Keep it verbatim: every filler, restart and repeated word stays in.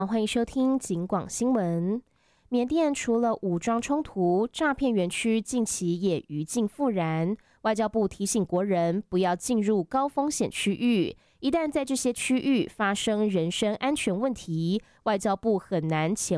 欢迎收听警广新闻。缅甸除了武装冲突，诈骗园区近期也余烬复燃。外交部提醒国人不要进入高风险区域，一旦在这些区域发生人身安全问题，外交部很难前